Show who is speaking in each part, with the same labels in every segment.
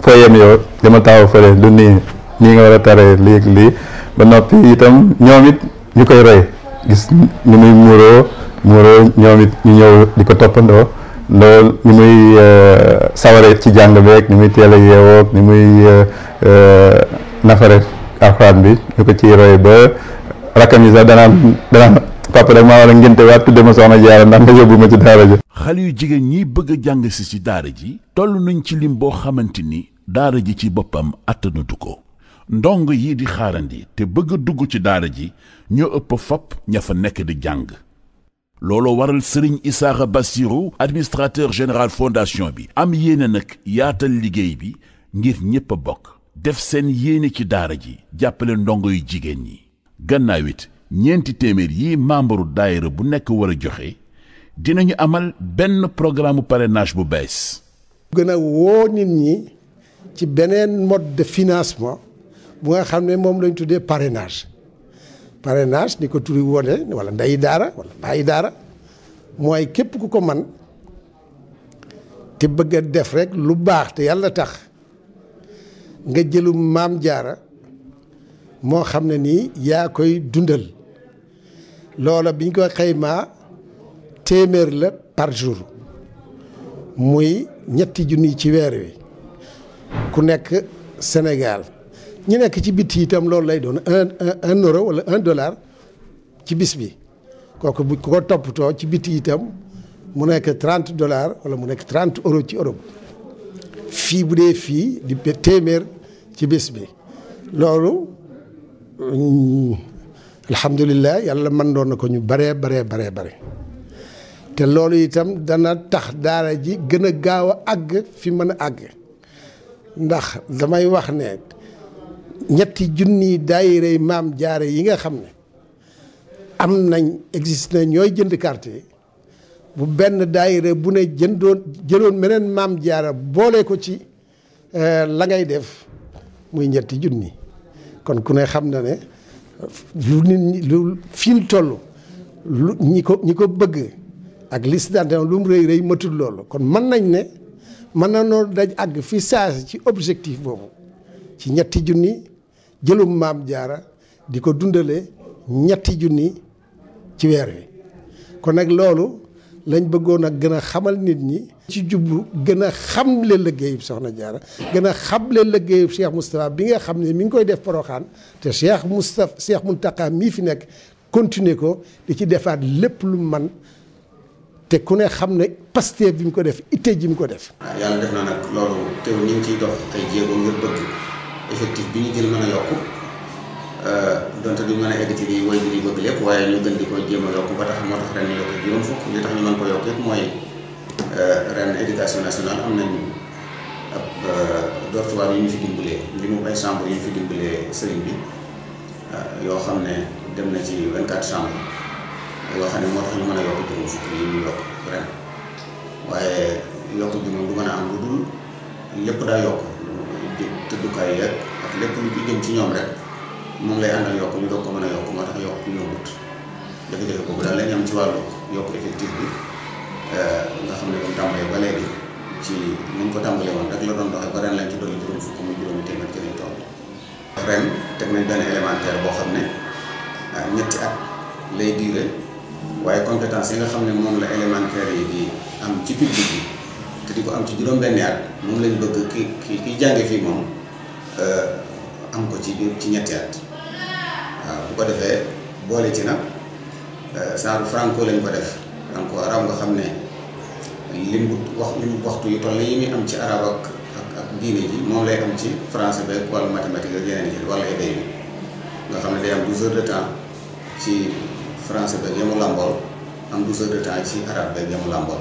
Speaker 1: poème yow dama taxaw fële du nii nga war a taree léegi lii ba noppi itam ñoom it ñu koy roy gis ñu muy muuroo ñoom it ñu ñëw di ko toppandoo loolu ñu muy saware ci jàng beeg ñu muy teel a yeewoo ñu muy nafare alxuraan bi ñu ko ciy roy ba rakkam yi sax danaan papa rek maa war a ngénte waat tudde ma soxna Jaara ndax nga yóbbu ma ci daara ji.
Speaker 2: xale yu jigéen ñi bëgg a jàng si ci daara ji toll nañ ci lim boo xamante ni daara ji ci boppam attanatu ko ndong yi di xaarandi te bëgg a dugg ci daara ji ñoo ëpp fopp ña fa nekk di jàng looloo waral Serigne Issakha Bassirou administrateur général fondation bi am yéene nag yaatal liggéey bi ngir ñépp a bokk def seen yéene ci daara ji jàppale ndongo yu jigéen ñi gannaaw it ñeenti téeméer yi membre daayira bu nekk war a joxe dinañu amal benn programme parrainage bu bees.
Speaker 3: gën a woo nit ñi ci beneen mode de financement bu nga xam ne moom lañ tuddee parrainage ni ko turi wone wala ndeyi daara wala bàyyi daara mooy képp ku ko man te bëgg a def rek lu baax te yàlla tax nga jëlu maam jaara moo xam ne nii yaa koy dundal loola biñ ko xaymaa téeméer la par jour muy ñetti junni ci weer wi ku nekk Sénégal ñu nekk ci biti itam loolu lay doon un euro wala $1 ci bis bi kooku bu ko toppatoo ci biti itam mu nekk $30 wala mu nekk 30 euros ci Europe fii bu dee fii di téeméer ci bis bi loolu alhamdulilah yàlla mën doon na ko ñu bare te loolu itam dana tax daara ji gën a gaaw a àgg fi mën a àgg ndax damay wax ne ñetti junni daayira maam jaare yi nga xam ne am nañ existe na ñooy jënd carte yi bu benn daayira bu ne jëloon meneen maam jaara boole ko ci la ngay def muy ñetti junni kon ku ne xam na ne lu nit ñi lu fi ñu toll lu ñi ko bëgg ak liste d'adhésion lu mu rëy matul loolu kon mën nañ ne mën na noo daj àgg fi saasi ci objectif boobu ci ñetti junni jëlum maam jaara di ko dundale ñetti junni ci weer wi kon nag loolu lañ bëggoon a gën a xamal nit ñi ci jublu gën a xamle liggéeyub soxna jaara gën a xamle liggéeyub Cheikh Moustapha bi nga xam ne mi ngi koy def Porokhane te Cheikh Mountakha mii fi nekk continuer ko di ci defaat lépp lu man te ku ne xam ne Pastef bi mu ko def itte ji mu ko def.
Speaker 4: yàlla def na nag loolu teew ñu ngi ciy dox ay jéego ngir bëgg effectif bi ñu jël mën a yokku donte duñ mën a egg ci lii woy bi bëgg lépp waaye ñu gën di ko jéem a yokku ba tax moo tax ren ñu yokk juróom fukk li tax ñu mën ko yokk yëpp mooy ren éducation nationale am nañ ab dortoir yu ñu fi dimbalee li mu ay chambre yu ñu fi dimbalee sëriñ bi yoo xam ne dem na ci 24 chambres yoo xam ne moo tax ñu mën a yokk juróom fukk yi ñu yokk ren waaye yokk bi moom du mën a am lu dul lépp daa yokk tëddukaay yeeg ak lépp lu ci jëm ci ñoom rek moom lay àndal yokk ñu doog ko mën a yokk moo tax yokk bi yombut jafe-jafe boobu daal lañ am ci wàllu yokk effectif bi nga xam ne comme tàmbalee ba léegi ci niñ ko tàmbalee woon rek la doon doxee ba ren lañ ci dolli juróom fukk muy juróomi téeméer ci lañ toll ren teg nañ benn élémentaire boo xam ne ñetti at lay diire waaye compétence yi nga xam ne moom la élémentaire yi di am ci public bi te di ko am ci juróom-benni at moom lañ bëgg ki jànge fii moom am ko ci ñetti at waaw bu ko defee boole ci nag genre franco lañ ko def franco arab nga xam ne lim waxtu yu toll yi muy am ci arab ak diine ji moom lay am ci français beeg wala mathématique ak yeneen yi wala éday bi nga xam ne day am 12 heures de temps ci français beeg yamu làmbool am 12 heures de temps ci arabe beeg yamu làmbool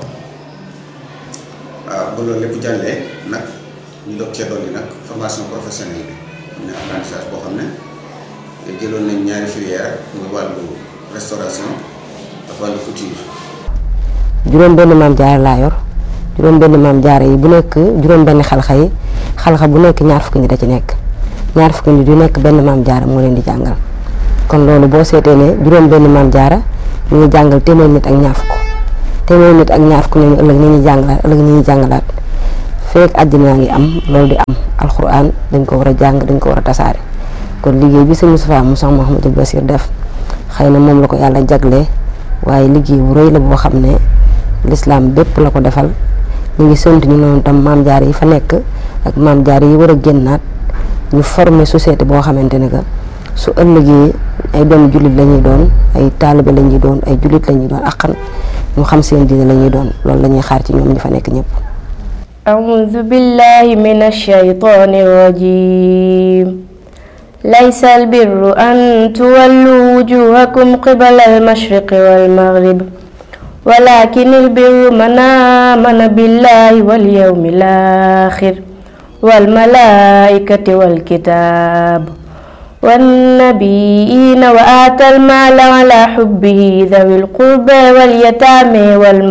Speaker 4: waaw ba loolu lépp jàllee nag ñu doog cee dolli nag formation professionnelle bi am na apprentissage boo xam ne jëloon nañ ñaari filière muy wàllu restauration ak wàllu couture.
Speaker 5: juróom benn maam jaara laa yor juróom benn maam jaara yi bu nekk juróom benn xalxa bu nekk ñaar fukki nit da ci nekk ñaar fukki nit yu nekk benn maam jaara moo leen di jàngal kon loolu boo seetee ne juróom benn maam jaara ñu ngi jàngal téeméer nit ak ñaar fukk ñooñu ëllëg ni ñuy jàngalaat feek àddina ngi am loolu di am alxuraan dañ ko war a jàng dañ ko war a tasaare kon liggéey bi sëñ Moustapha mu Cheikh Mouhamadou Bassir def xëy na moom la ko yàlla jaglee waaye liggéey bu rëy la boo xam ne lislaam bépp la ko defal ñu ngi sant ñu noonu tam maam jaar yi fa nekk ak maam jaar yi war a génnaat ñu former société boo xamante ne que su ëllëgee ay doomu jullit la ñuy doon ay taalibe la ñuy doon ay jullit la ñuy doon ak ñu xam seen diine la ñuy doon loolu la ñuy xaar ci ñoom ñu fa nekk ñëpp.
Speaker 6: أعوذ بالله من الشيطان الرجيم ليس البر أن تولوا وجوهكم قبل المشرق والمغرب ولكن البر من آمن بالله واليوم الآخر والملائكة والكتاب والنبيين وآتى المال على حبه ذوي القربى واليتامى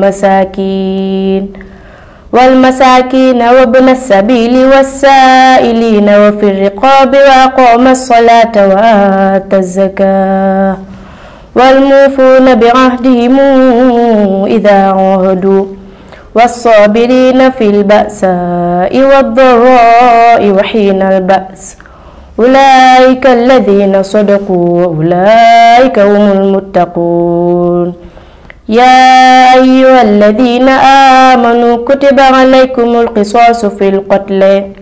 Speaker 6: والمساكين وابن السبيل والسائلين وفي الرقاب وأقام الصلاة وآتى الزكاة والموفون بعهدهم إذا عاهدوا والصابرين في البأساء والضراء وحين البأس أولئك الذين صدقوا وأولئك هم المتقون يا أيها الذين آمنوا كتب عليكم القصاص في القتل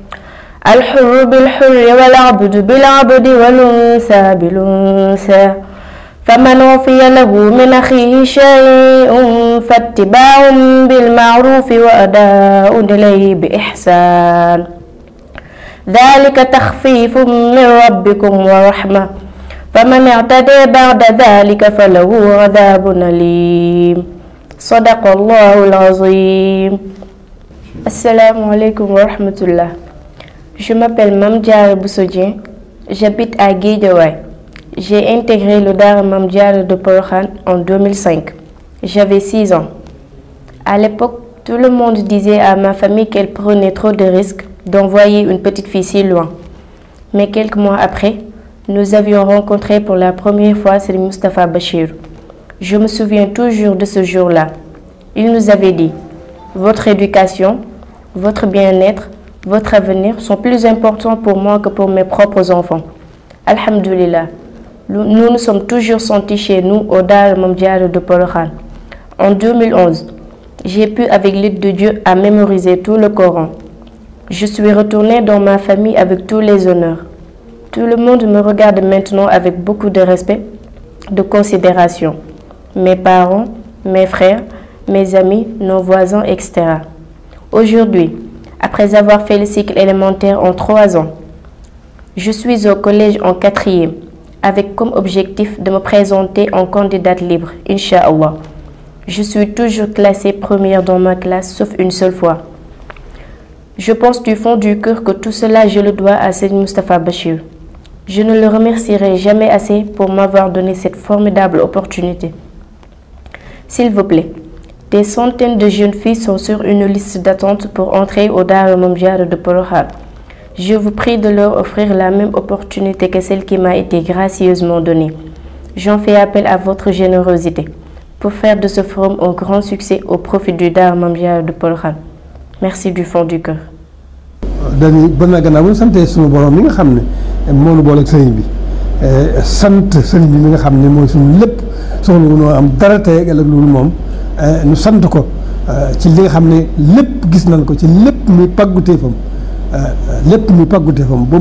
Speaker 6: الحر بالحر والعبد بالعبد والأنثى بالأنثى فمن وفي له من أخيه شيء فاتباع بالمعروف وأداء إليه بإحسان ذلك تخفيف من ربكم ورحمة فمن اعتدى بعد ذلك فله عذاب أليم صدق الله العظيم. Assalamu alaikum wa rahmatullah. Je m'appelle Mame Diarra Bousso Dieng, j'habite à Guédiawaye. J'ai intégré le Daara Mame Diarra de Porokhane en 2005. J'avais 6 ans. À l'époque, tout le monde disait à ma famille qu'elle prenait trop de risques d'envoyer une petite fille si loin. Mais quelques mois après, nous avions rencontré pour la première fois Serigne Moustapha Bachir. Je me souviens toujours de ce jour-là. Il nous avait dit « Votre éducation, votre bien-être, votre avenir sont plus importants pour moi que pour mes propres enfants. » Alhamdulillah, nous nous sommes toujours sentis chez nous au Daara Mame Diarra de Porokhane. En 2011, j'ai pu avec l'aide de Dieu à mémoriser tout le Coran. Je suis retournée dans ma famille avec tous les honneurs. Tout le monde me regarde maintenant avec beaucoup de respect, de considération. Mes parents, mes frères, mes amis, nos voisins, etc. Aujourd'hui, après avoir fait le cycle élémentaire en 3 ans, je suis au collège en 4e, avec comme objectif de me présenter en candidate libre, Inch'Allah. Je suis toujours classée première dans ma classe, sauf une seule fois. Je pense du fond du cœur que tout cela, je le dois à Serigne Moustapha Bachir. Je ne le remercierai jamais assez pour m'avoir donné cette formidable opportunité. S'il vous plaît, des centaines de jeunes filles sont sur une liste d'attente pour entrer au Daara Mame Diarra de Porokhane. Je vous prie de leur offrir la même opportunité que celle qui m'a été gracieusement donnée. J'en fais appel à votre générosité pour faire de ce forum un grand succès au profit du Daara Mame Diarra de Porokhane. Merci du fond du cœur.
Speaker 3: dañuy ba na gannaaw bu ñu santee suñu borom mi nga xam ne moo nu boole ak sëriñ bi sant sëriñ bi mi nga xam ne mooy suñu lépp soxla wu noo am dara tey ëllëg loolu moom ñu sant ko ci li nga xam ne lépp gis nañ ko ci lépp muy pàgguteefam ba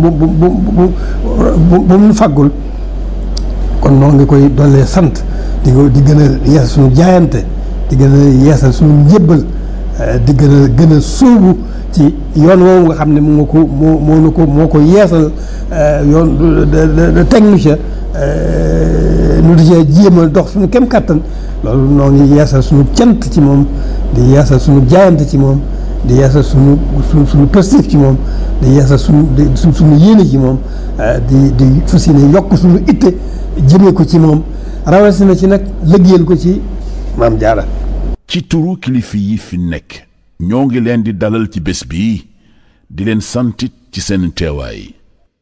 Speaker 3: mu ñu fàggul kon noo ngi koy dollee sant di gën a yeesal suñu jaayante di gën a yeesal suñu njébbal di gën a sóobu ci yoon woowu nga xam ne moo ko yeesal yoon teg nu ca nu di ca jéem a dox suñu kem kàttan loolu noo ngi yeesal suñu cant ci moom di yeesal suñu jaayante ci moom di yeesal suñu positif ci moom di yeesal suñu yéene ci moom di fas yéene yokk suñu itte jëmee ko ci moom rawatina ci nag liggéeyal ko ci Mame Diarra.
Speaker 2: ci turu kilifa yi fi nekk ñoo ngi leen di dalal ci bés bi di leen santit ci seen teewaay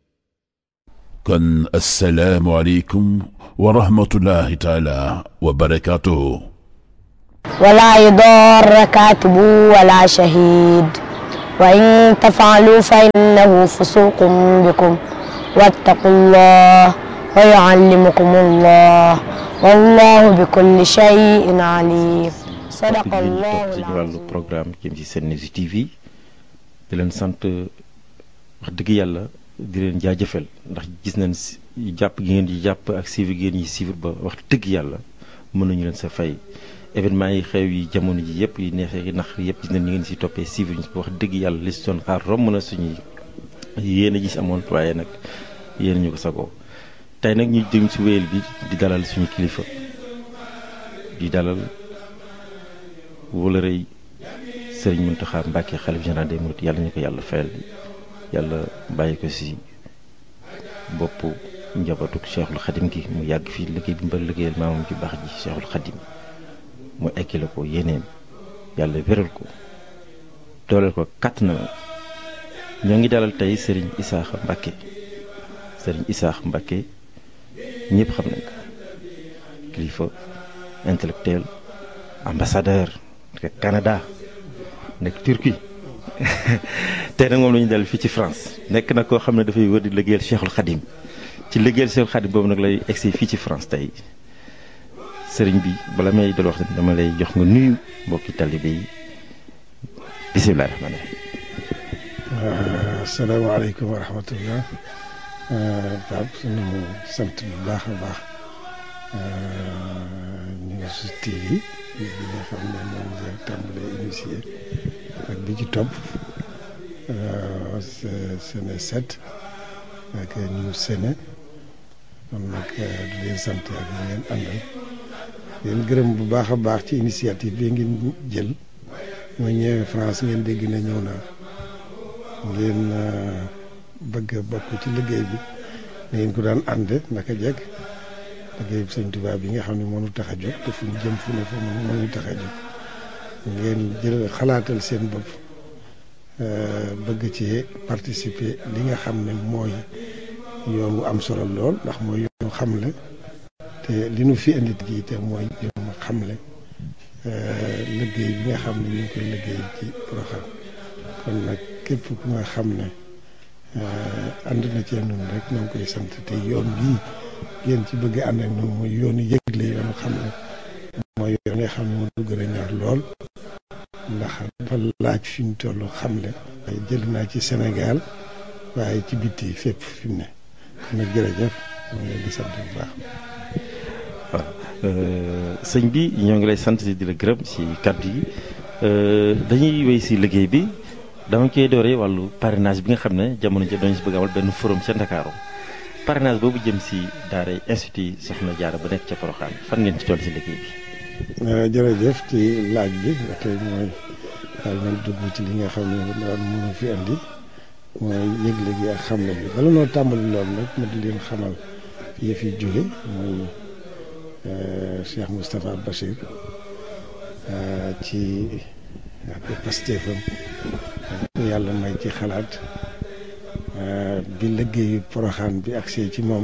Speaker 2: kon assalaamu aleykum wa rahmatullahi taala wa barakaatuhu
Speaker 7: ولا يضار كاتب ولا شهيد
Speaker 6: وإن تفعلوا فإنه فسوق بكم واتقوا الله ويعلمكم الله والله بكل شيء عليم صدق الله
Speaker 7: العظيم. wàllu programme jëm ci Senews TV di leen sant wax dëgg yàlla di leen jaajëfal ndax gis nañ jàpp gi ngeen di jàpp ak suivre gi ngeen yi suivre ba wax dëgg yàlla mënuñu leen sa fay événement yi xew yi jamono ji yëpp yi neexee yi nax yëpp gis nañ ñu ngeen si toppee suivre ñu wax dëgg yàlla li si doon xaar romb na suñuy yéen a gis amoon waaye nag yéen ñu ko sagoo tey nag ñu jëm si wéyal bi di dalal suñu kilifa di dalal wala rëy Serigne Mountakha Mbacké xalif général des mourides yàlla ñu ko yàlla fayal yàlla bàyyi ko si bopp njabootuk Cheikhul Khadim gi mu yàgg fii liggéey bi mbër liggéeyal maamam ju baax ji Cheikhul Khadim mu ekkile ko yéeneem yàlla wéral ko dooleel ko kàtt na ñoo ngi dalal tey Serigne Issakha Mbacké Serigne Issakha Mbacké ñëpp xam nañ ko kilifa intellectuel ambassadeur nekk Canada nekk Turquie tey nag moom la ñu dal fii ci France nekk na koo xam ne dafay wër di liggéeyal Cheikhul Khadim ci liggéeyal Cheikhul Khadim boobu nag lay egsi fii ci France tey sëriñ bi bala may dal wax dama lay jox nga nuyu mbokki talibé yi bisimilah rahmaani
Speaker 3: rahiim. asalaamaaleykum wa rahmatullah. Pape sunu sant bu baax a baax News TV bi nga xam ne moom la tàmbalee initié ak bi ci topp Sene 7 ak News Sene kon nag di leen sant ak ñu ngeen àndal leen gërëm bu baax a baax ci initiative bi ngeen jël ma ñëwee France ngeen dégg na ñëw naa ngeen bëgg a bokk ci liggéey bi ngeen ko daan ànde naka jekk liggéey bi Sëñ Tuubaa bi nga xam ne moo ñu tax a jóg te fu ñu jëm fu ne fa moo ñu tax a jóg ngeen jël xalaatal seen bopp bëgg ci participer li nga xam ne mooy yoon wu am solo lool ndax mooy yoonu xamle te li nu fi indi ji te mooy yoonu xamle liggéey bi nga xam ne ñu ngi koy liggéey ci Porokhane kon nag képp ku nga xam ne ànd na cee noonu rek ñoo ngi koy sant te yoon bii ngeen ci bëgg ànd ak noonu mooy yoonu yëgle yoonu xamle mooy yoon nga xam ne moo du gën a ñor lool ndax dafa laaj fi mu toll xamle waaye jël naa ci Sénégal waaye ci bitti fépp fi mu ne kon nag jërëjëf ñoo ngi leen di sant bu baax.
Speaker 7: waaw sëñ bi ñoo ngi lay sant di la gërëm si kàddu yi dañuy wéy si liggéey bi dama koy dooree wàllu parrainage bi nga xam ne jamono ji dañu si bëgg amal benn forum ca Ndakaaru parrainage boobu jëm si daara institut Soxna Jaara bu nekk ca Porokhane fan ngeen ci toll si liggéey bi.
Speaker 3: jërëjëf ci laaj bi tey mooy daal nañ dugg ci li nga xam ne daal mënu fi andi mooy yëgle gi ak xamle bi bala noo tàmbali loolu nag ma di leen xamal yëf yi jóge mooy Cheikh Moustapha Bachir ci ak pastéefam yàlla may ci xalaat bi liggéeyu Porokhane bi agsee ci moom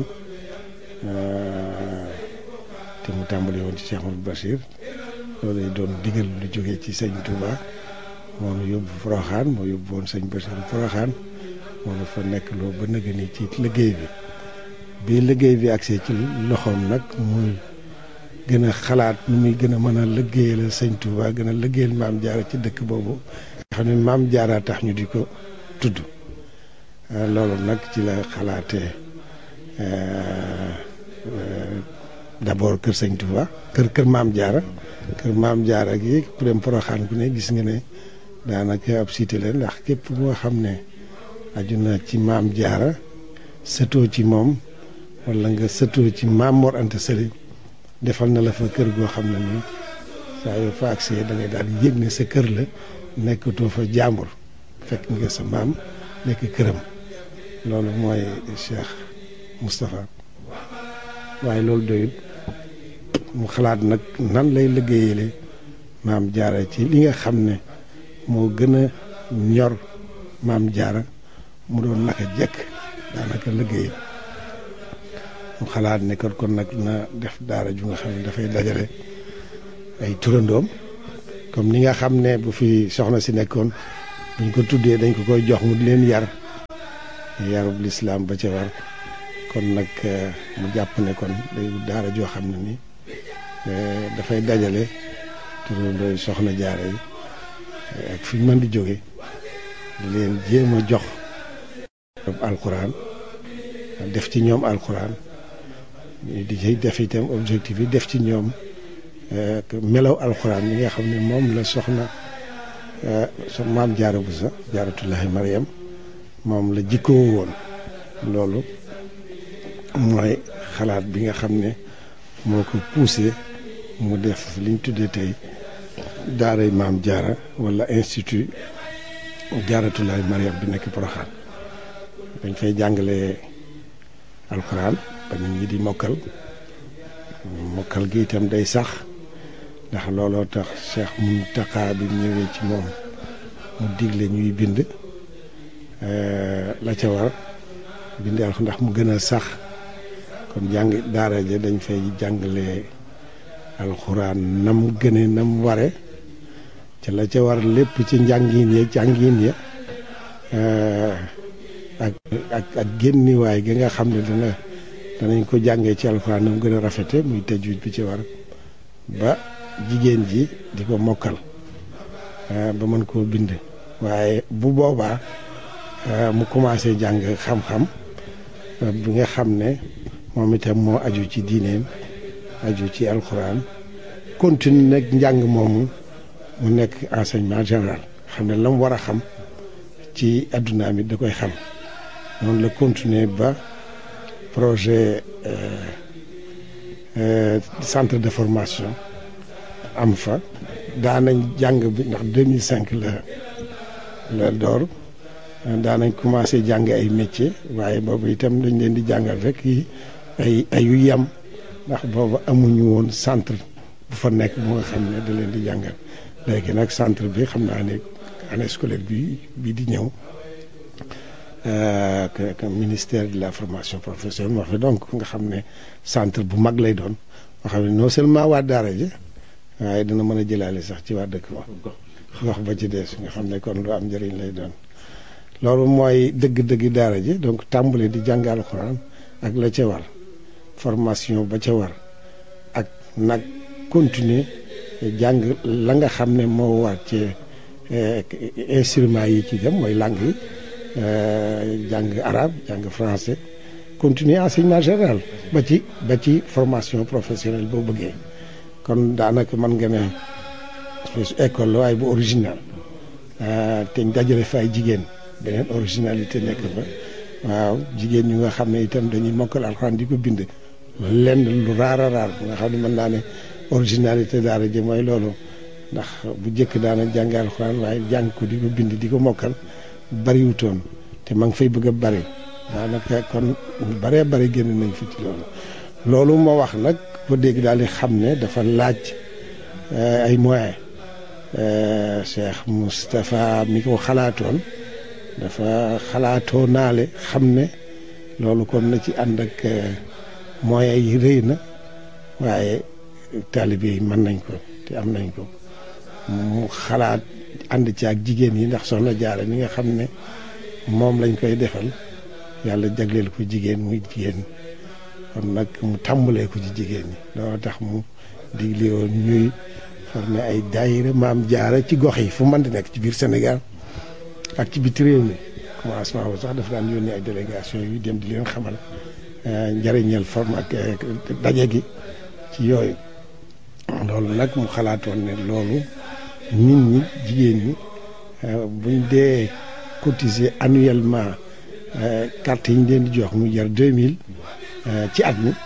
Speaker 3: te mu tàmbali woon ci Cheikh Moustapha Bachir loolu lay doon digal lu jógee ci sëñ Touba moo nu yóbbu Porokhane moo yóbbu woon sëñ Bachir Porokhane moo nu fa nekk loo ba nëgë ni ci liggéey bi liggéey bi agsee ci loxoom nag muy gën a xalaat nu muy gën a mën a liggéeyal sëñ Touba gën a liggéeyal Maam Jaara ci dëkk boobu nga xam ne Maam Jaara tax ñu di ko tudd loolu nag ci la xalaatee d'abord kër sëñ Touba kër Maam Jaara kër Maam Jaara gi ku dem Porokhane ku ne gis nga ne daanaka ab cité la ndax képp moo xam ne aju na ci Maam Jaara sëtoo ci moom wala nga sëtoo ci Maam Mor Anta Sali defal na la fa kër goo xam ne nii saa yoo fa agsee da ngay daal di yëg ne sa kër la nekkatoo fa jàmbur fekk nga sa maam nekk këram loolu mooy Cheikh Moustapha waaye loolu doyut mu xalaat nag nan lay liggéeyale Maam Jaara ci li nga xam ne moo gën a ñor Maam Jaara mu doon naka jekk daanaka liggéey mu xalaat ne kon nag na def daara ju nga xam ne dafay dajale ay turandoom comme ni nga xam ne bu fi soxna si nekkoon buñ ko tuddee dañ ko koy jox mu di leen yarub lislaam ba ca war kon nag mu jàpp ne kon day daara joo xam ne ni dafay dajale turandoo soxna jaara yi ak fi ñu mën di jóge di leen jéem a jox alquran def ci ñoom alquran di ci def itam objectif yi def ci ñoom melaw alquran yi nga xam ne moom la soxna maam jaara Buso jaaratullahi Mariam moom la jikkoo woon loolu mooy xalaat bi nga xam ne moo ko poussé mu def liñ tuddee tey daaray maam jaara wala institut jaaratullahi Mariam bi nekk Porokhane dañ fay jàngale alxuraan ba nit ñi di mokkal gi itam day sax ndax looloo tax Cheikh Mountakha bi ñëwee ci moom mu digle ñuy bind la ca war bind alxuraan ndax mu gën a sax kon jàng daara ja dañ fay jàngale alxuraan nam gëne nam ware ca la ca war lépp ci njàngin ya ak génniwaay gi nga xam ne danañ ko jàngee ci alxuraan nam gën a rafete muy tajwid bi ci war ba jigéen ji di ko mokkal ba mën koo bind waaye bu boobaa mu commencé jàng xam-xam bi nga xam ne moom itam moo aju ci diineem aju ci alxuraan continue nag njàng moomu mu nekk enseignement général xam ne la mu war a xam ci adduna mi da koy xam noonu la continuer ba projet centre de formation am fa daanañ jàng bi ndax 2005 la door daanañ commencé jàng ay métier waaye boobu itam dañ leen di jàngal rek ay yu yam ndax boobu amuñu woon centre bu fa nekk bu nga xam ne da leen di jàngal léegi nag centre bi xam naa ne année scolaire bi di ñëw que ministère de la formation professionnelle moo fi donc nga xam ne centre bu mag lay doon nga xam ne non seulement waa daara ji waaye dina mën a jëlaale sax ci waa dëkk ba gox ba ci des nga xam ne kon lu am njëriñ lay doon loolu mooy dëgg-dëgg daara ji donc tàmbale di jàng alxuraan ak la ca war formation ba ca war ak nag continuer jàng la nga xam ne moo war ci instruments yi ci dem mooy langue yi jàng arabe jàng français continuer enseignement général ba ci formation professionnelle boo bëggee kon daanaka mën nga ne école la waaye bu original te ñu dajale fa ay jigéen beneen originalité nekk fa waaw jigéen ñu nga xam ne itam dañuy mokkal alxuraan di ko bind lenn lu raar a raar bu nga xam ne mën naa ne originalité daara ji mooy loolu ndax bu njëkk daana jàng alxuraan waaye jàng ko di ko bind di ko mokkal bariwutoon te ma ngi fay bëgg a bari daanaka kon baree bari génn nañ fi ci loolu moo wax nag ko dégg daal di xam ne dafa laaj ay moyens Cheikh Moustapha mi ko xalaatoon dafa xalaatoo naale xam ne loolu kon na ci ànd ak moyens yi rëy na waaye taalibe yi mën nañ ko te am nañ ko mu xalaat ànd ci ak jigéen yi ndax soxna Jaara mi nga xam ne moom lañ koy defal yàlla jagleel ko jigéen muy jigéen kon nag mu tàmbalee ko ci jigéen ñi loolu tax mu digle woon ñuy formé ay daayira maam Jaara ci gox yi fu mën di nekk ci biir Sénégal ak ci biti réew mi commencement bu sax dafa daan yónnee ay délégation yu dem di leen xamal njëriñal forme ak daje gi ci yooyu loolu nag mu xalaatoon ne loolu nit ñi jigéen ñi buñ dee cotiser annuellement carte yi ñu leen di jox mu jar 2000 ci at mi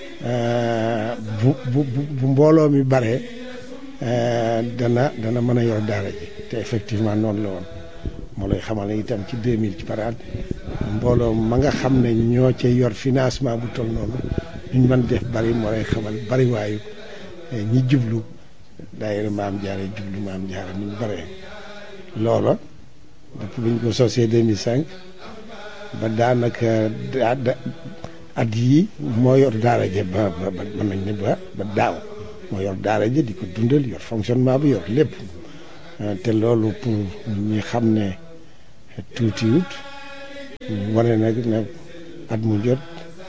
Speaker 3: bu mbooloo mi bare dana mën a yor daara ji te effectivement noonu la woon moo lay xamal ne itam ci 2000 ci par at mbooloo ma nga xam ne ñoo cay yor financement bu toll noonu ñu mën def bari moo lay xamal bari waayu ñi jublu daayira maam Jaara jublu maam Jaara ni ñu bare loola depuis bi ñu ko sosee 2005 ba daanaka at yii moo yor daara ja ba mën nañ ne ba daaw moo yor daara ja di ko dundal yor fonctionnement bi yor lépp te loolu pour ñi xam ne tuutiwut wane nag ne at mu jot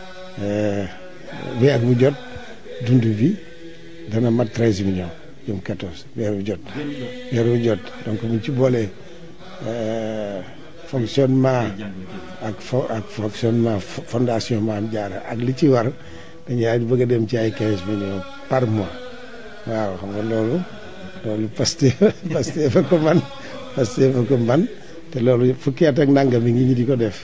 Speaker 3: weer bu jot dund bi dana mat 13 millions jëm 14 weer bu jot donc mu ci boolee fonctionnement ak fonctionnement fondation Maam Jaara ak li ci war dañuy bëgg a dem ci ay 15 millions par mois waaw xam nga loolu Pastef fa ko man te loolu fukki at ak nangam mi ngi ñi di ko def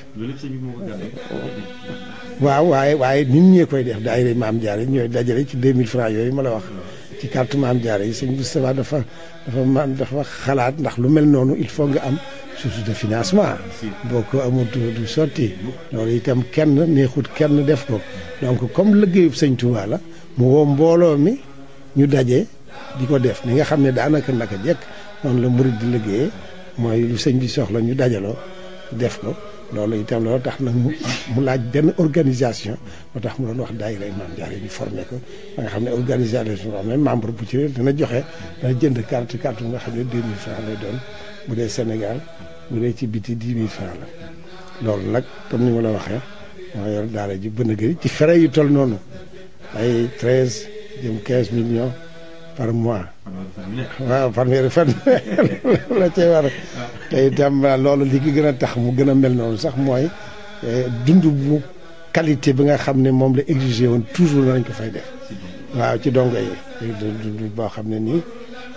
Speaker 3: waaw waaye nit ñee koy def daayira Maam Jaara yi ñooy dajale ci 2000 francs yooyu ma la wax ci carte Maam Jaara yi sëñ Moustapha dafa xalaat ndax lu mel noonu il faut nga am source de financement boo ko amul du sotti loolu itam kenn neexut kenn def ko donc comme liggéeyub sëñ Touba la mu woo mbooloo mi ñu daje di ko def ni nga xam ne daanaka naka jekk noonu la murid di liggéeyee mooy lu sëñ bi soxla ñu dajaloo def ko loolu itam loolu tax nag mu laaj benn organisation moo tax mu doon wax daayira Maam Jaara ñu formé ko ba nga xam ne organisation boo xam ne membre bu ci dana joxe dana jënd carte bu nga xam ne 2000 francs lay doon bu dee Sénégal bu dee ci biti 10 000 francs la loolu nag comme ni ma la waxee moo yor daara ji bën a gëri ci frais yu toll noonu ay 13 jëm 15 millions par mois waaw fanweeri fan la cay war te itam loolu li ki gën a tax mu gën a mel noonu sax mooy dund bu qualité bi nga xam ne moom la exigé woon toujours nañ ko fay def waaw ci dongo yi dund boo xam ne nii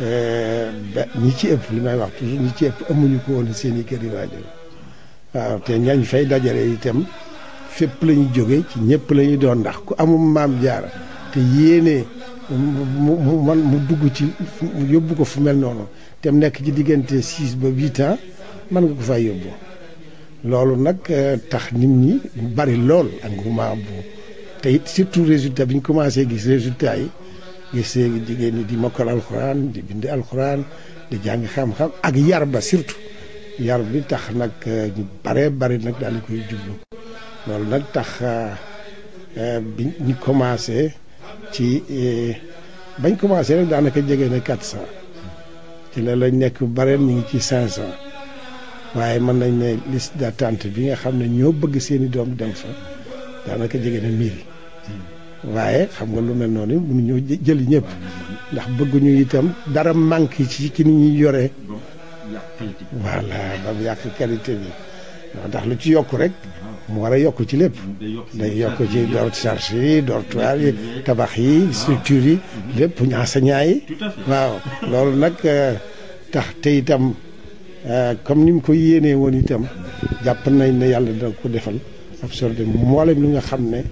Speaker 3: ñi ci ëpp li may wax toujours ñi ci ëpp amuñu ko woon seen i kër yi waajur waaw te ñañ fay dajale itam fépp la ñu jóge ci ñëpp la ñuy doon ndax ku amul Maam Jaara te yéene mu dugg ci yóbbu ko fu mel noonu te mu nekk ci diggante 6 ba 8 ans mën nga ko fay yóbbu loolu nag tax nit ñi bari lool engouement bu te it surtout résultat bi ñu commencé gis résultat yi gisee jigéen ñi di mokkal alxuraan di bind alxuraan di jàng xam-xam ak yar ba surtout yar bi tax nag ñu bari nag daal di koy jublu loolu nag tax bi ñu commencé ci bañ commencé rek daanaka jege na 400 ci la lañ nekk bareen ñu ngi ci 500 waaye mën nañ ne liste d'attente bi nga xam ne ñoo bëgg seeni doom dem fa daanaka jege na 1000 waaye xam nga lu mel noonu mënuñoo jëli ñëpp ndax bëgguñu itam dara manque ci ni ñuy yoree voilà ba mu yàq qualité bi ndax lu ci yokk rek mu war a yokk ci lépp day yokk ci charge yi dortoir yi tabax yi structure yi lépp enseignant yi waaw loolu nag tax te itam comme ni mu ko yéenee woon itam jàpp nañ ne yàlla dina ko defal absorbé mboolem li nga xam ne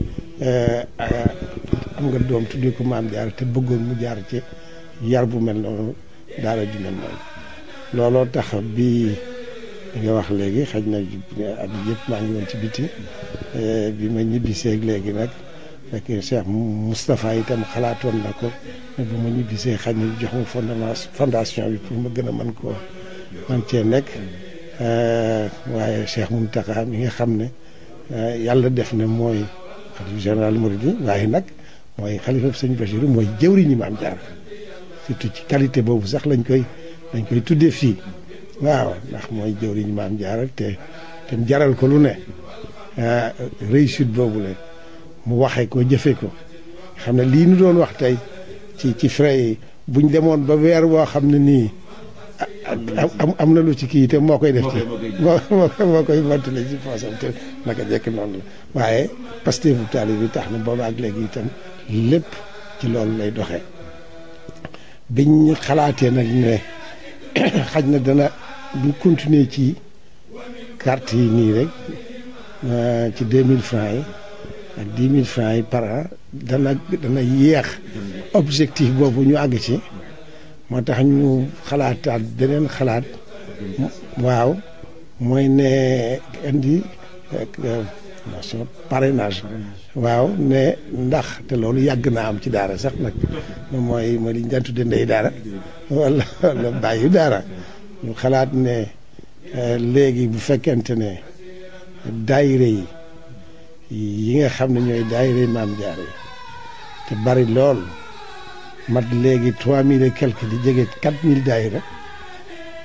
Speaker 3: am nga doom tuddee ko Maam Jaara te bëggoon mu jaar ci yar bu mel noonu daara ju mel noonu looloo tax bi nga wax léegi xaj na at yëpp maa ngi woon ci biti bi ma ñibbisee léegi nag fekk Cheikh Moustapha itam xalaatoon na ko ne bu ma ñibbisee xaj na jox ma fondation bi pour ma gën a man cee nekk waaye Cheikh Mountakha mi nga xam ne yàlla def na mooy xalifa général Mouride waaye nag mooy xalifa sëñ Bachir mooy jëwriñu Maam Jaara surtout ci qualité boobu sax lañ koy tuddee fii waaw ndax mooy jëwriñu Maam Jaara te jaral ko lu ne réussite boobu la mu waxee ko jëfe ko xam ne lii nu doon wax tey ci frais yi buñ demoon ba weer woo xam ne nii am na lu ci kii te moo koy def ci moo koy mottale ci poosam te naka jekk noonu la waaye Pastef bu taali bi tax na booba ak léegi itam lépp ci loolu lay doxee biñ xalaatee nag ne xaj na dana buñ continuer ci carte yi nii rek ci 2000 francs yi ak 10 000 francs yi par an dana yéex objectif boobu ñu àgg ci moo tax ñu xalaataat beneen xalaat waaw mooy ne indi parrainage waaw ne ndax te loolu yàgg naa am ci daara sax nag mooy li ñu daan tudde ndey daara wala bàyyi daara ñu xalaat ne léegi bu fekkente ne daayire yi nga xam ne ñooy daayire Maam Jaara yi te bari lool mat léegi 3000 et quelque di jege 4000 daayira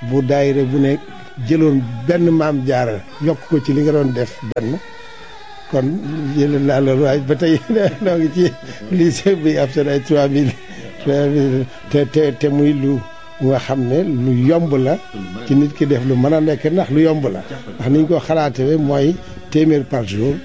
Speaker 3: bu daayira bu ne jëloon benn maam jaara yokk ko ci li nga doon def benn kon jël naa loolu waaye ba tey noo ngi ci lycée bi ab seen ay 3000 te muy lu nga xam ne lu yomb la ci nit ki def lu mën a nekk ndax lu yomb la ndax niñ ko xalaatee mooy téeméer par jour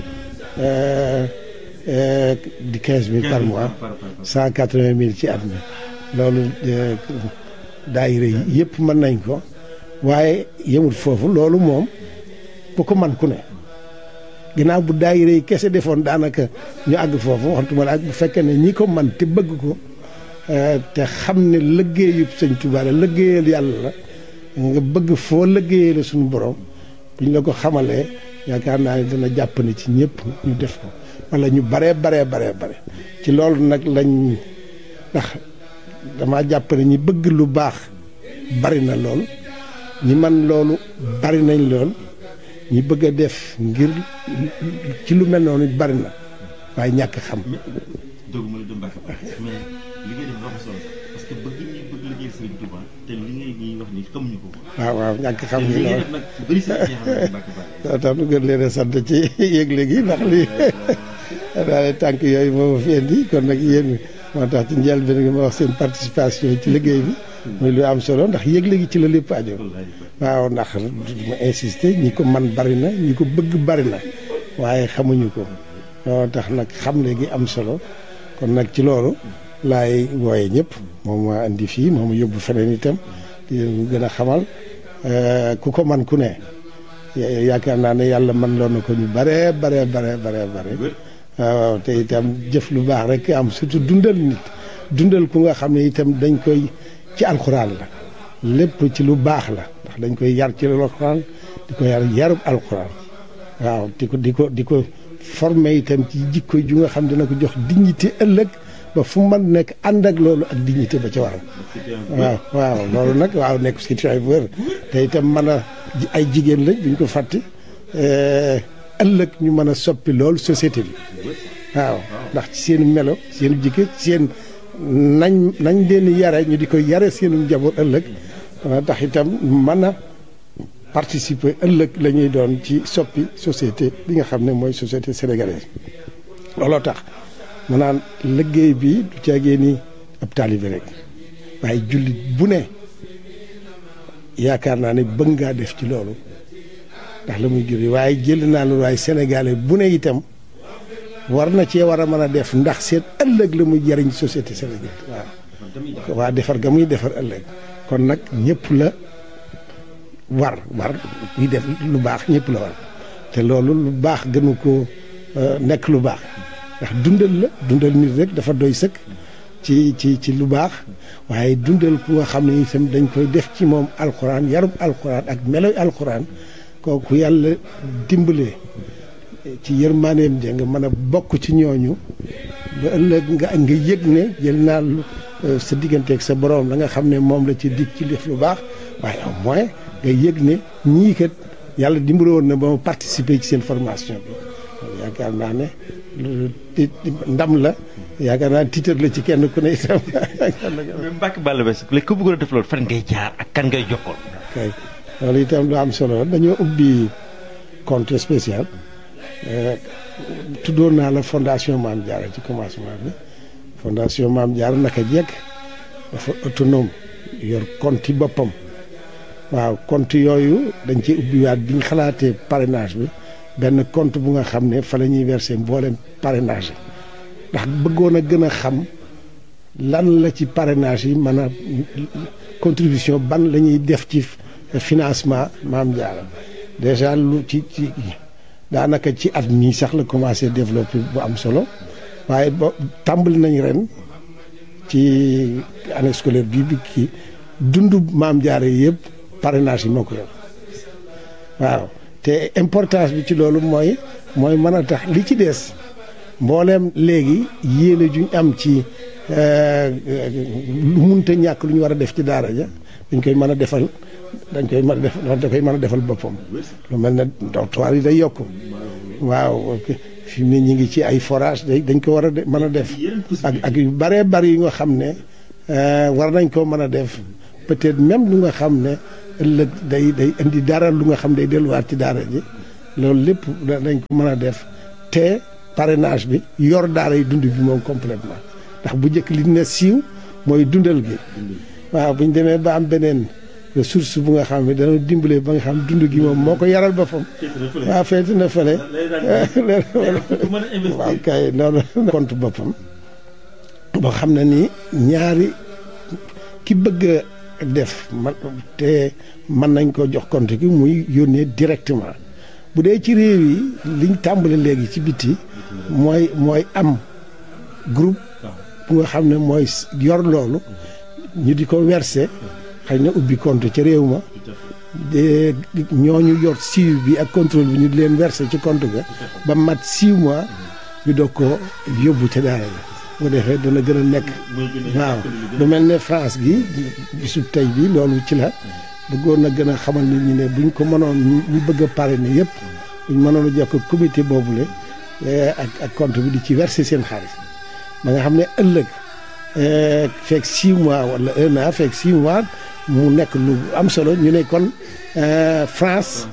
Speaker 3: di 15000 par mois 180000 ci at mi loolu daayira yi yëpp mën nañ ko waaye yemul foofu loolu moom bu ko man ku ne ginnaaw bu daayira yi kese defoon daanaka ñu àgg foofu waxtuma la ak bu fekkee ne ñi ko man te bëgg ko te xam ne liggéeyub Sëñ Tuubaa la liggéeyal yàlla la nga bëgg foo liggéeyee la suñu borom buñ la ko xamalee yaakaar naa ne dana jàpp ne ci ñëpp ñu def ko wala ñu bare ci loolu nag lañ ndax dama jàpp ne ñi bëgg lu baax bari na lool ñi man loolu bari nañ lool ñi bëgg a def ngir ci lu mel noonu bari na waaye ñàkk xam.
Speaker 7: doogu ma la dem Mbacke mais li ngay def dafa solo parce que bëgg liggéey Sëriñ Tuubaa te li ngay ñuy wax ni xamuñu ko.
Speaker 3: waaw ñàkk xam ngi lool
Speaker 7: nag bëri sa Mbacke
Speaker 3: Balla. tax nu gën leen a sant ci yëgle gi ndax lii daal tànk yooyu moo ma fi indi kon nag yéen moo tax ci njëlbéen gi ma wax seen participation ci liggéey bi. muy lu am solo ndax yëgle gi ci la lépp aju. waaw ndax ma insister ñi ko man bari na ñi ko bëgg bari na waaye xamuñu ko moo tax nag xam léegi am solo kon nag ci loolu laay wooye ñëpp moom ma indi fii moom yóbbu feneen itam di leen gën a xamal ku ko man ku ne yaakaar naa ne yàlla man loon na ko ñu bare waaw te itam jëf lu baax rek am surtout dundal nit dundal ku nga xam ne itam dañ koy ci alxuraan la lépp ci lu baax la ndax dañ koy yar ci alxuraan di ko yarub alxuraan waaw di ko formé itam ci jikko ju nga xam dina ko jox dignité ëllëg ba fu man nekk ànd ak loolu ak dignité ba ca waral waaw loolu nag waaw nekk citoyen bu wér te itam mën a ay jigéen lañ buñ ko fàtte ëllëg ñu mën a soppi loolu société bi waaw ndax ci seen melo seen jikko seen nañ leen yare ñu di ko yare seenu njaboot ëllëg dana tax itam mën a participer ëllëg la ñuy doon ci soppi société bi nga xam ne mooy société sénégalaise looloo tax ma naan liggéey bi du caagee ni ab taalibe rek waaye jullit bu ne yaakaar naa ne bëgg ngaa def ci loolu ndax la muy juri waaye jël naa loolu waaye sénégalais bu ne itam war na cee war a mën a def ndax seen ëllëg la muy jariñ société sénégalaise waaw waa defar ga muy defar ëllëg kon nag ñëpp la war kuy def lu baax ñëpp la war te loolu lu baax gënu ko nekk lu baax ndax dundal nit rek dafa doy sëkk ci lu baax waaye dundal ku nga xam ne itam dañ koy def ci moom alxuraan yarub alxuraan ak meloy alxuraan kooku yàlla dimbalee ci yërmaaneem ja nga mën a bokk ci ñooñu ba ëllëg nga yëg ne jël naa sa digganteeg sa borom la nga xam ne moom la ci dig ci def lu baax waaye au moins nga yëg ne ñii kat yàlla dimbale woon na ba ma participer ci seen formation bi yaakaar naa ne ndam la yaakaar naa tiitar la ci kenn ku ne itam.
Speaker 7: mais Mbacke Balla Basse léegi ku bëggoon a def loolu fan ngay jaar ak kan ngay jokkoon.
Speaker 3: kay loolu itam lu am solo dañoo ubbi compte spécial tuddoon naa la fondation Mame Diarra ci commencement bi fondation Mame Diarra naka jekk dafa autonome yor compte boppam waaw compte yooyu dañ ci ubbiwaat bi ñu xalaatee parrainage bi benn compte bu nga xam ne fa la ñuy verser mboolem parrainage yi ndax bëggoon a gën a xam lan la ci parrainage yi mën a contribution ban la ñuy def ci financement Mame Diarra déjà lu ci daanaka ci at mii sax la commencé développer bu am solo waaye ba tàmbali nañ ren ci année scolaire bi kii dundu Mame Diarra yi yëpp parrainage yi moo ko yor waaw te importance bi ci loolu mooy mën a tax li ci des mbooleem léegi yéene juñ am ci lu munta ñàkk lu ñu war a def ci daara ja dañ koy mën a defal da koy mën a defal boppam lu mel ne dortoir yi day yokk waaw fi mu ne ñu ngi ci ay forage dañ ko war a mën a def ak yu bëree bëri yu nga xam ne war nañ koo mën a def peut-être même lu nga xam ne ëllëg day indi dara lu nga xam day delluwaat ci daara ji loolu lépp dañ ko mën a def te parrainage bi yor daara yi dund bi moom complètement ndax bu njëkk li ne siiw mooy dundal gi waaw bu ñu demee ba am beneen ressource bu nga xam ne dana dimbale ba nga xam dund gi moom moo ko yaral boppam waaw feeti na fële waaw kay noonu compte boppam boo xam ne ni ñaari ki bëgg a def te mën nañ ko jox compte gi muy yónnee directement bu dee ci réew yi liñ tàmbale léegi ci biti mooy am groupe bu nga xam ne mooy yor loolu ñu di ko verser xëy na ubbi compte ca réew ma ñooñu yor suivi bi ak contrôle bi ñu di leen verser ci compte ga ba mat 6 mois ñu doog ko yóbbu ca daara la bu defee dana gën a nekk waaw lu mel ne France gi bisu tey bi loolu ci la bëggoon na gën a xamal nit ñi ne buñ ko mënoon ñu bëgg a parrainer yëpp buñ mënoon a jokk comité boobule ak compte bi di ci verser seen xaalis ba nga xam ne ëllëg fekk 6 mois wala 1 an fekk 6 mois mu nekk lu am solo ñu ne kon France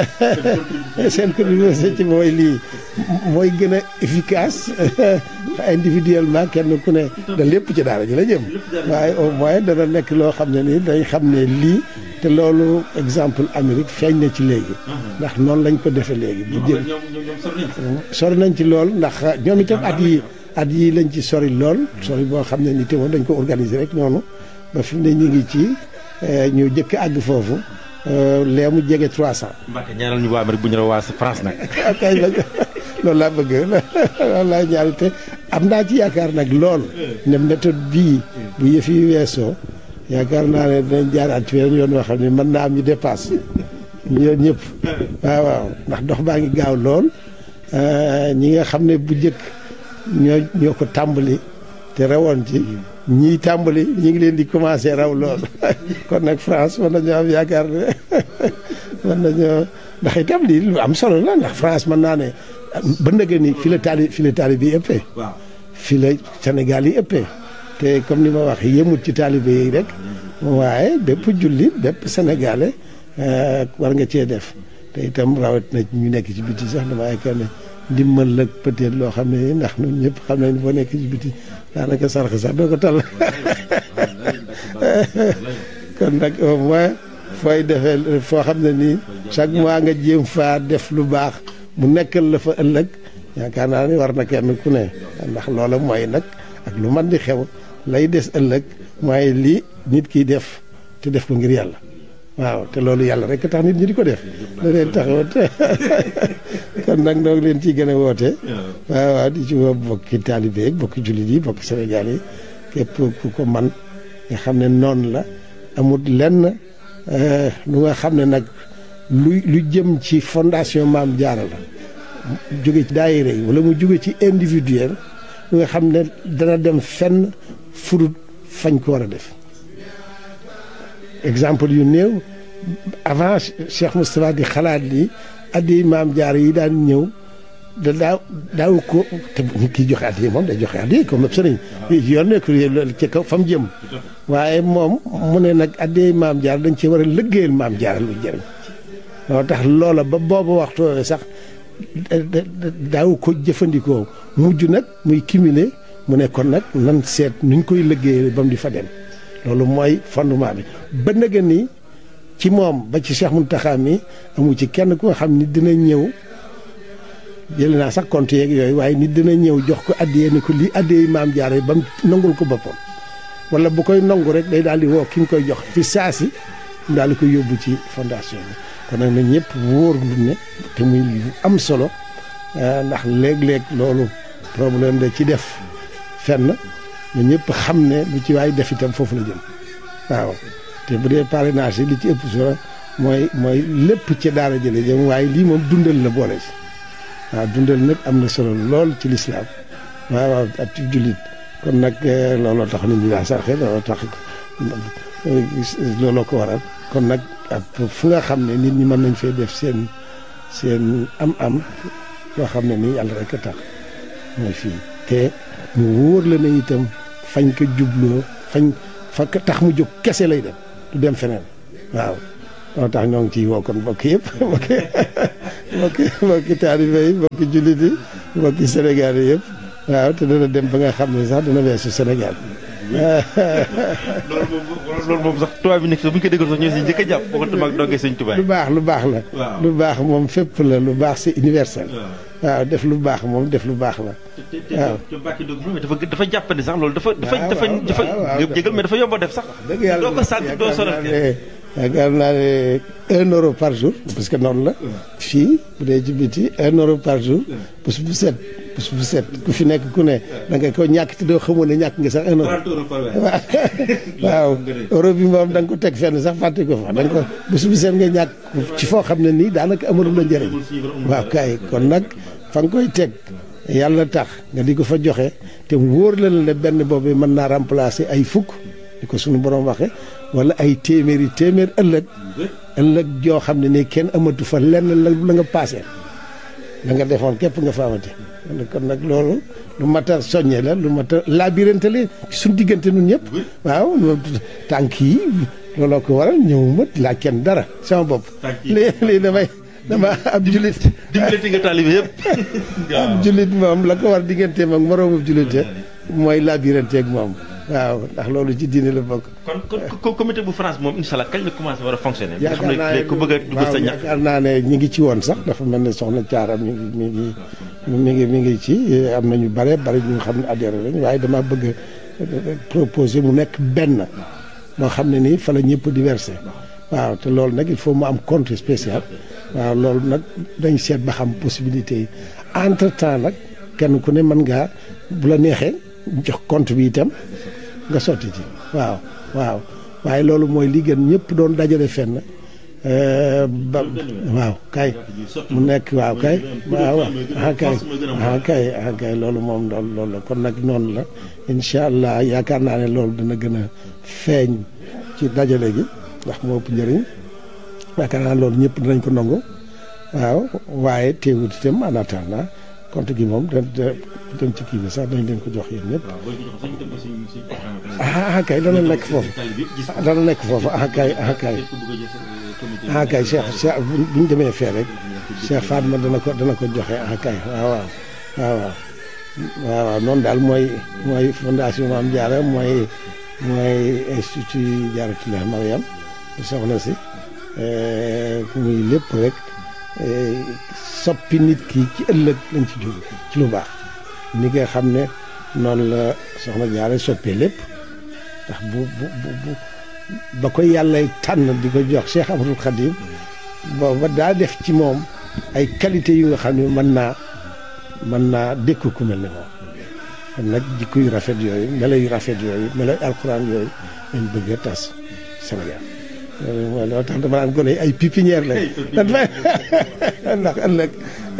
Speaker 3: seen contribution ci mooy lii mooy gën a efficace individuellement kenn ku ne da lépp ci daara ji la jëm waaye au moins dana nekk loo xam ne ni dañ xam ne lii te loolu exemple Amérique feeñ na ci léegi ndax noonu lañ ko defee léegi bu jël sori nañ ci lool ndax ñoom itam at yi lañ ci sori lool sori boo xam ne ni te woon dañ ko organiser rek noonu ba fi mu ne ñu ngi ci ñu jëkk àgg foofu lee mu jege 300.
Speaker 7: Mbacke ñaanal ñu waa Amérique bu ñu la waa France nag.
Speaker 3: kay loolu laa bëgg loolu laa ñaari te am naa ci yaakaar nag lool ne méthode bii bu yëf yi weesoo yaakaar naa ne dinañ jaaraat ci weneen yoon woo xam ne mën naa am ñu dépasse ñu yoon ñëpp waaw ndax dox baa ngi gaaw lool ñi nga xam ne bu njëkk ñoo ko tàmbali te rawoon ci ñii tàmbali ñi ngi leen di commencé raw lool kon nag France mën nañoo am yaakaar ne mën nañoo ndax itam lii lu am solo la ndax France mën naa ne ba ndëgë ni fi la taalibe yi ëppee fi la Sénégal yi ëppee te comme ni ma wax yëmut ci taalibe yi rek waaye bépp jullit bépp sénégalais war nga cee def te itam rawat na ñu nekk ci biti sax dama yaakaar ne ndimbal la peut-être loo xam ne ndax ñun ñëpp xam nañ boo nekk ci biti daanaka sarax sax doo ko tal kon nag au moins fooy defee foo xam ne nii chaque mois nga jéem faa def lu baax mu nekkal la fa ëllëg yaakaar naa ni war na kenn ku ne ndax loola mooy nag ak lu man di xew lay des ëllëg mooy lii nit kiy def te def ko ngir yàlla waaw te loolu yàlla rek tax nit ñi di ko def da leen taxawat kon nag noo ngi leen ciy gën a woote waaw di ci woo bokki taalibe yi bokki jullit yi bokki Sénégal yi képp ku ko man nga xam ne noonu la amul lenn lu nga xam ne nag lu jëm ci fondation Maam Jaara la jóge ci daayira yi wala mu jóge ci individuel lu nga xam ne dana dem fenn furut fañ ko war a def exemple yu néew avant Cheikh Moustapha di xalaat ni addi Maam Jaara yi daan ñëw daaw ko te nit ki joxe addi moom day joxe addi comme sëriñ yoon nekk ci kaw fa mu jëm waaye moom mu ne nag addi Maam Jaara dañ ci war a liggéeyal Maam Jaara lu jëriñ loo tax loola ba booba waxtu sax daaw ko jëfandikoo mujj nag muy cumuler mu ne kon nag nan seet nuñ koy liggéeyal ba mu di fa dem loolu mooy fondement bi ba nëgë ni ci moom ba ci Cheikh Mountakha mi amu ci kenn ku nga xam ni dina ñëw jël naa sax compte yeeg yooyu waaye nit dina ñëw jox ko addiyee ni ko lii addiyee Maam Jaara ba mu nangul ko boppam wala bu koy nangu rek day daal di woo ki nga koy jox fi saasi mu daal di koy yóbbu ci fondation bi kon nag na ñëpp wóor lu ne te muy lu am solo ndax léeg-léeg loolu problème da ci def fenn ñu ñëpp xam ne lu ci waay def itam foofu la jëm waaw te bu dee parrainage yi li ci ëpp solo mooy lépp ci daara jële jëm waaye lii moom dundal la boole si waaw dundal nag am na solo lool ci lislaam waaw ak ci jullit kon nag looloo tax nit ñi daa sarxe looloo tax looloo ko waral kon nag fu nga xam ne nit ñi mën nañ fee def seen am-am yoo xam ne nii yàlla rek a tax mooy fii te mu wóor la ne itam fañ ko jubloo fa tax mu jóg kese lay dem du dem feneen waaw moo tax ñoo ngi ciy woo kon mbokk yëpp mbokki taalibe yi mbokki jullit yi mbokki Sénégal yi yëpp waaw te dana dem ba nga xam ne sax dana weesu Sénégal.
Speaker 7: loolu moom sax tubaab bi nekk sax bu ñu ko déggoon sax ñoo si njëkk a jàpp bokkatuma ak dongee sëñ Tuubaa.
Speaker 3: lu baax la. lu baax moom fépp la lu baax c'est universel. waaw def lu baax moom def lu baax la. waaw
Speaker 7: te Mbacke Ndiob dafa jàppandi sax loolu dafa jégal mais dafa yomb a def sax.
Speaker 3: dëgg yàlla
Speaker 7: doo ko sant doo sonal
Speaker 3: yaakaar naa ne 1 euro par jour parce que noonu la. fii bu dee ci biti 1 euro par jour. bés bu set ku fi nekk ku ne da nga ko ñàkk te doo xamoon ne ñàkk nga sax 1 euro. waaw euro bi moom da nga ko teg fenn sax fàtte ko fa da nga ko bés bu set nga ñàkk ci foo xam ne nii daanaka amalul la njëriñ. waaw kay kon nag fa nga koy teg yàlla tax nga di ko fa joxe te wóor la ne benn boobu mën naa remplacer ay fukk di ko suñu borom waxe wala ay téeméer ëllëg joo xam ne nii kenn amatu fa lenn la nga paase la nga defoon képp nga fa amati kon nag loolu lu mat a soññe la lu mat a labirante la suñu diggante nun ñëpp waaw tànk yi looloo ko waral ñëwuma laaj kenn dara sama bopp lii dama ab jullit
Speaker 7: dimbalati nga taalibe yëpp
Speaker 3: ab jullit moom la ko war digganteem ak moroomu jullit mooy labirante ak moom waaw ndax loolu ci diine la bokk.
Speaker 7: kon comité bu France moom incha allah kañ la commencé war a fonctionner. yaakaar naa ne ku bëgg a dugg sa ñax.
Speaker 3: yaakaar naa ne ñi ngi ci woon sax dafa mel ne soxna Thiara mi ngi ci am na ñu bare ñu xam ne adhéré lañ waaye dama bëgg a proposer mu nekk benn moo xam ne nii fa la ñëpp di versé waaw te loolu nag il faut mu am compte spécial waaw loolu nag dañ seet ba xam possibilité yi entre temps nag kenn ku ne mën ngaa bu la neexee jox compte bi itam. nga sotti ci waaw waaye loolu mooy li gën ñëpp doon dajale fenn waaw kay mu nekk waaw kay kay loolu moom loolu la kon nag noonu la incha allah yaakaar naa ne loolu dana gën a feeñ ci dajale gi ndax moo ëpp njëriñ yaakaar naa loolu ñëpp dinañ ko nangu waaw waaye teewut itam en attendant compte gi moom dem ci kii bi sax dañ leen ko jox yéen ñëpp. kay dana nekk foofu kay Cheikh bu ñu demee fee rek Cheikh Fatma dana ko joxe kay waaw noonu daal mooy fondation Mame Diarra mooy institut Diarratoulah Mariam soxna si muy lépp rek soppi nit ki ci ëllëg lañ ci jóg ci lu baax ni nga xam ne noonu la soxna Diarra soppee lépp ndax bu ba ko yàlla tànn di ko jox Cheikh Ahmadou Khadim booba daa def ci moom ay qualité yu nga xam ne mën naa dékku ku mel ne moom kon nag jikko yu rafet yooyu melo yu rafet yooyu melo alxuraan yooyu lañ bëgg a tas Sénégal loolu tax dama naan gone ay pépinière la ndax ëllëg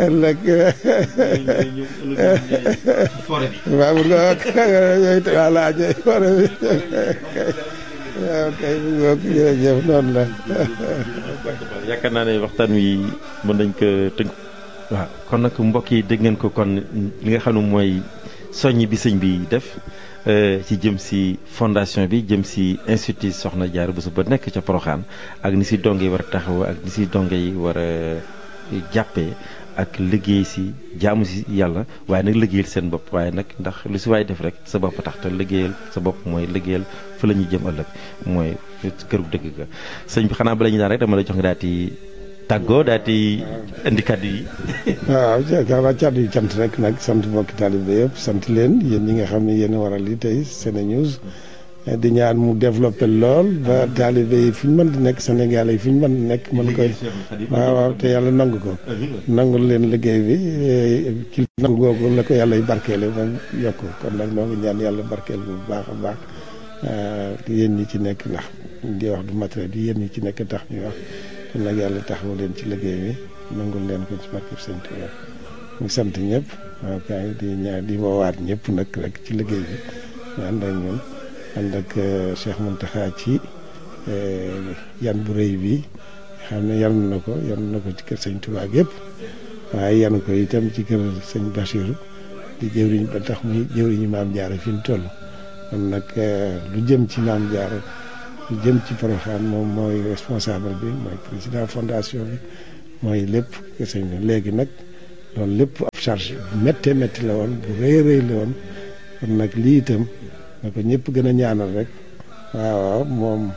Speaker 3: waaw mu nga yooyu voilà forêt bi waaw kay mu nga jërëjëf noonu la
Speaker 7: yaakaar naa ne waxtaan wi mën nañ ko tënk waaw kon nag mbokk yi dégg ngeen ko kon li nga xam ne mooy soññ bi sëñ bi def ci jëm si fondation bi jëm si institut Soxna Diarra Bousso ba nekk ca Porokhane ak ni si donge yi war a taxaw ak ni si donge yi war a jàppee ak liggéey si jaamu si yàlla waaye nag liggéeyal seen bopp waaye nag ndax lu si waay def rek sa bopp tax te liggéeyal sa bopp mooy liggéeyal fa la ñuy jëm ëllëg mooy këru dëgg ga sëñ bi xanaa bala ñu daan rek dama la jox nga daal di tàggoo daal di indi kàddu yi.
Speaker 3: waaw yaakaar naa kàddu yi cant rek nag sant mbokki taalibe yëpp sant leen yéen ñi nga xam ne yéen a waral li tey SeneNews di ñaan mu développé lool ba taalibe yi fu ñu mën di nekk Sénégal yi fu ñu mën di nekk mën koy waaw te yàlla nangu ko nangul leen liggéey bi ci nangu googu la ko yàlla y barkeele ba yokk kon nag noo ngi ñaan yàlla barkeel bu baax a baax yéen ñi ci nekk ndax di wax du matériel yi yéen ñi ci nekk tax ñuy wax kon nag yàlla taxawu leen ci liggéey bi nangul leen ko ci barkeb Sëñ Tuubaa ñu sant ñëpp waaw kay di ñaan di woowaat ñëpp nag rek ci liggéey bi ñu ànd ak ñun ànd ak Cheikh Mountakha ci yan bu rëy bi xam ne yan na ko ci kër Sëñ Tuubaa yëpp waaye yan ko itam ci kër Sëñ Bachir di jëwriñ ba tax muy jëwriñu Maam Diarra fi mu toll kon nag lu jëm ci Maam Diarra lu jëm ci Porokhane moom mooy responsable bi mooy président fondation bi mooy lépp sëñ bi léegi nag loolu lépp ab charge bu méttee métti la woon bu rëy rëy la woon kon nag lii itam na ko ñëpp gën a ñaanal rek waaw moom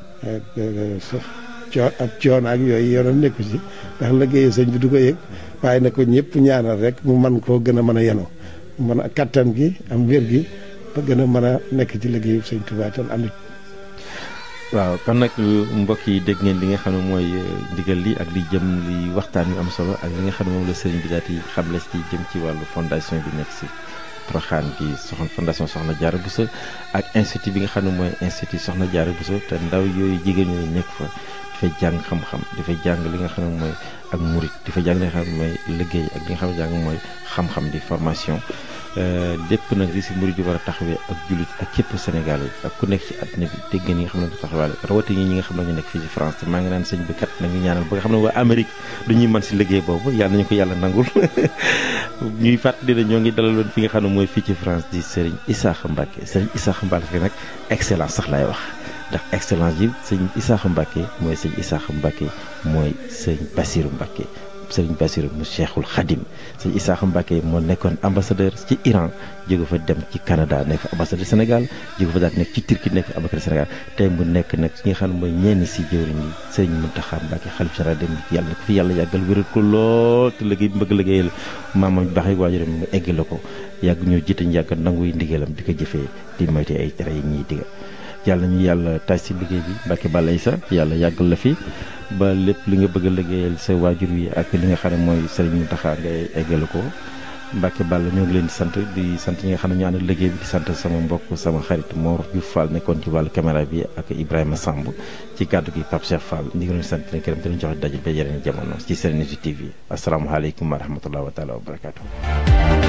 Speaker 3: ab coon ak yooyu yoonam nekku ci ndax liggéeyu sëñ bi du ko yëg waaye na ko ñëpp ñaanal rek mu man koo gën a mën a yenu mën a kattan gi am wér gi ba gën a mën a nekk ci liggéeyu sëñ Tuubaa tan ànd.
Speaker 7: waaw kon nag mbokk yi dégg ngeen li nga xam ne mooy ndigal li ak li jëm li waxtaan yu am solo ak li nga xam ne moom la sëriñ bi daal di xamle ci jëm ci wàllu fondation bi nekk si Porokhane bi fondation Soxna Diarra Bousso ak institut bi nga xam ne mooy institut Soxna Diarra Bousso te ndaw yooyu jigéen ñooyu nekk fa dafay jàng xam-xam dafay jàng li nga xam ne mooy ak murit dafay jàng li nga xam ne mooy liggéey ak li nga xam ne jàng mooy xam-xam di formation lépp nag li si murit di war a taxawee ak jullit ak képp Sénégal yi ak ku nekk ci àddina bi dégg ngeen ñi nga xam ne du taxawaale rawatina ñi nga xam ne ñu nekk fii ci France te maa ngi naan sëñ bi kat nag ñu ñaanal ba nga xam ne waa Amérique du ñuy mën si liggéey boobu yàlla nañu ko yàlla nangul ñuy fàttali ne ñoo ngi dalaloon fi nga xam ne mooy fii ci France di Serigne Issakha Mbacké Serigne Issakha Mbacké nag excellence sax laay wax ndax excellence yi sëñ Issakha Mbacké mooy sëñ Issakha Mbacké mooy sëñ Bassirou Mbacké sëriñ Bassirou mu Cheikhul Khadim sëñ Issakha Mbacké moo nekkoon ambassadeur ci Iran jóge fa dem ci Canada nekk ambassadeur Sénégal jóge fa daal nekk ci Turquie nekk ambassadeur Sénégal tey mu nekk nag ci nga xam ne mooy ñenn si jëwriñ yi sëriñ Mountakha Mbacké xalif général dem yàlla na ko fi yàlla yàggal wéral ko lool te liggéey bi bëgg liggéeyal maamam baax yi waajuram mu egg la ko yàgg ñoo jiite ñu yàgg nangu yi ndigalam di ko jëfee di moyte ay tere yi ñuy digal yàlla ñu yàlla taaj si liggéey bi Mbacké Balla Issa yàlla yàggal la fi ba lépp li nga bëgg a liggéeyal sa waajur wi ak li nga xam ne mooy Serigne Mountakha ngay eggale ko Mbacké Balla ñoo ngi leen di sant ñi nga xam ne ñu ànd liggéey bi di sant sama mbokk sama xarit Mor Diouf Fall nekkoon ci wàllu caméra bi ak Ibrahima Samb ci kàddu gi Pape Cheikh Fall ñu ngi leen sant leen gërëm di leen joxe daje ba yeneen jamono ci Serenity TV asalaamaaleykum wa rahmatulah wa taala wa barakaatu.